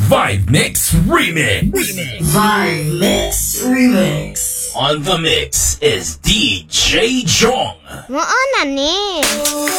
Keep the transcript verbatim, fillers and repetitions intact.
Vibe Mix Remix. Vibe Mix Remix. On the mix is D J Jong. Mo na ni.